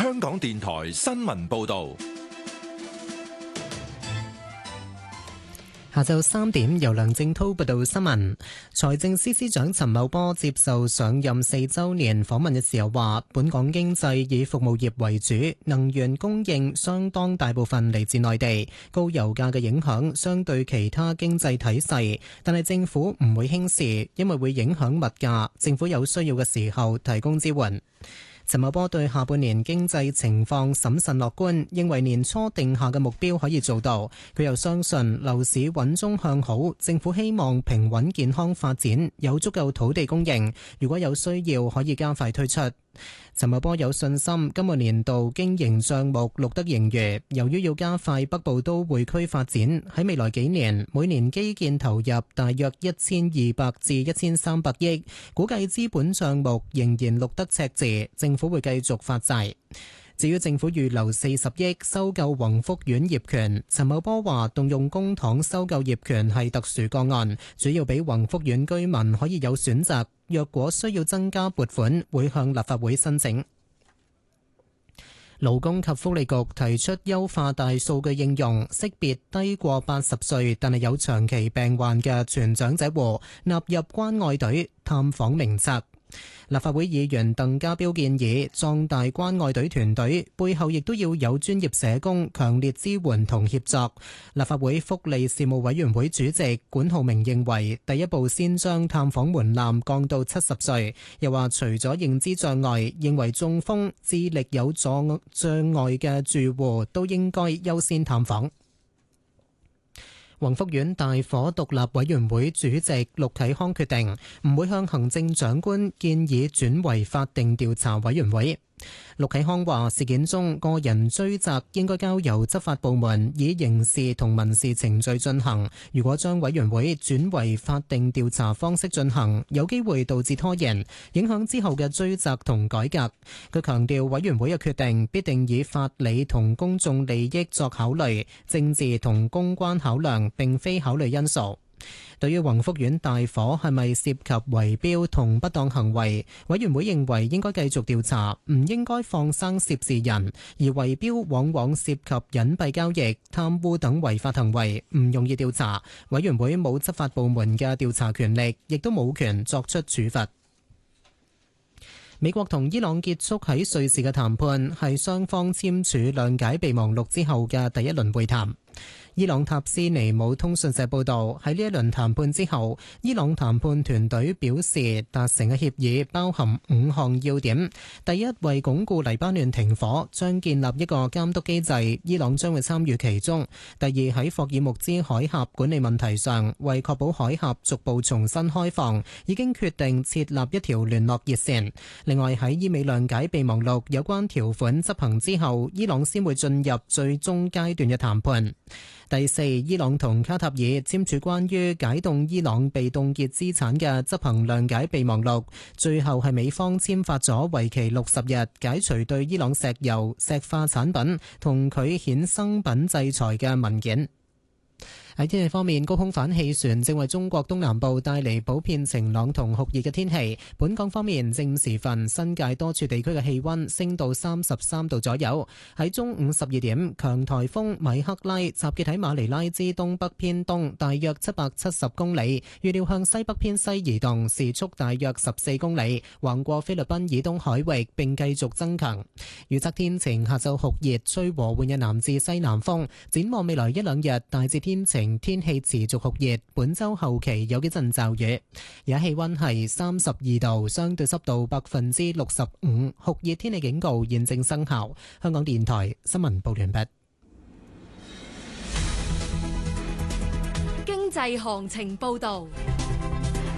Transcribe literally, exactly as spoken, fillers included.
香港電台新聞報道。 下晝三點，由梁正滔報道新聞。財政司司長陳茂波接受上任四週年訪問嘅時候話，本港經濟以服務業為主，能源供應相當大部分嚟自內地，高油價嘅影響相對其他經濟體細，但係政府唔會輕視，因為會影響物價，政府有需要嘅時候提供支援。陳茂波對下半年經濟情況審慎樂觀，認為年初定下嘅目標可以做到。佢又相信樓市穩中向好，政府希望平穩健康發展，有足夠土地供應，如果有需要可以加快推出。陳茂波有信心今個年度經營帳目錄得盈餘，由於要加快北部都會區發展，喺未來幾年每年基建投入大約一千二百至一千三百億，估計資本帳目仍然錄得赤字，政府會繼續發債。至於政府預留四十億收購宏福苑業權，陳茂波話動用公帑收購業權係特殊個案，主要俾宏福苑居民可以有選擇，若果需要增加撥款，會向立法會申請。勞工及福利局提出優化大數據應用，識別低過八十歲但係有長期病患嘅全長者戶，納入關愛隊探訪名冊。立法會議員鄧家彪建議壯大關愛隊團隊，背後亦都要有專業社工強烈支援同協作。立法會福利事務委員會主席管浩明認為，第一步先將探訪門檻降到七十歲，又話除咗認知障礙，認為中風、智力有阻障礙嘅住戶都應該優先探訪。宏福苑大火獨立委員會主席陸啟康決定唔會向行政長官建議轉為法定調查委員會。陸啟康話：事件中個人追責應該交由執法部門以刑事同民事程序進行。如果將委員會轉為法定調查方式進行，有機會導致拖延，影響之後嘅追責同改革。佢強調，委員會嘅決定必定以法理同公眾利益作考慮，政治同公關考量並非考慮因素。對於宏福苑大火係咪涉及圍標同不當行為，委員會認為應該繼續調查，唔應該放生涉事人，而圍標往往涉及隱蔽交易、貪污等違法行為，唔容易調查。委員會冇執法部門嘅調查權力，亦都冇權作出處罰。美國同伊朗結束喺瑞士嘅談判，係雙方簽署諒解備忘錄之後嘅第一輪會談。伊朗塔斯尼姆通訊社報道，喺呢一輪談判之後，伊朗談判團隊表示達成嘅協議包含五項要點。第一，為鞏固黎巴嫩停火，將建立一個監督機制，伊朗將會參與其中。第二，喺霍爾木茲海峽管理問題上，為確保海峽逐步重新開放，已經決定設立一條聯絡熱線。另外，喺伊美諒解備忘錄有關條款執行之後，伊朗先會進入最終階段嘅談判。第四，伊朗同卡塔爾簽署關於解凍伊朗被凍結資產嘅執行諒解備忘錄，最後係美方簽發咗為期六十日解除對伊朗石油、石化產品同佢衍生品制裁嘅文件。喺天氣方面，高空反氣旋正為中國東南部帶嚟普遍晴朗同酷熱嘅天氣。本港方面，正午時分，新界多處地區嘅氣溫升到三十三度左右。喺中午十二點，強颱風米克拉集結喺馬尼拉之東北偏東，大約七百七十公里，預料向西北偏西移動，時速大約十四公里，橫過菲律賓以東海域，並繼續增強。預測天晴，下晝酷熱，吹和緩嘅南至西南風。展望未來一兩日，大致天晴。天氣持續酷熱，本周後期有幾陣驟雨。而家氣溫係三十二度，相對濕度百分之六十五，酷熱天氣警告現正生效。香港電台新聞報完畢。 經濟行情報道。